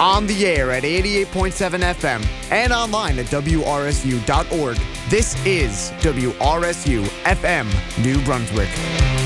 on the air at 88.7 FM and online at WRSU.org. This is WRSU FM New Brunswick.